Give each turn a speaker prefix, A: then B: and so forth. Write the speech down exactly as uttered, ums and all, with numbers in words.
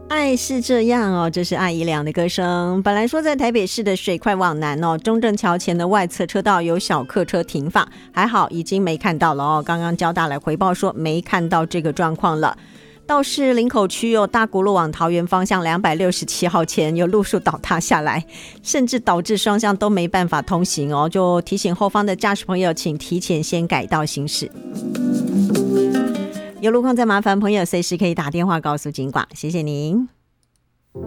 A: 爱是这样哦，这是艾怡良的歌声。本来说在台北市的水快往南哦，中正桥前的外侧车道有小客车停放，还好已经没看到了哦。刚刚交大来回报说没看到这个状况了。倒是林口区有大国路往桃园方向两百六十七号前有路树倒塌下来，甚至导致双向都没办法通行哦，就提醒后方的驾驶朋友请提前先改道行驶。有路况再麻烦朋友随时可以打电话告诉警广，谢谢您。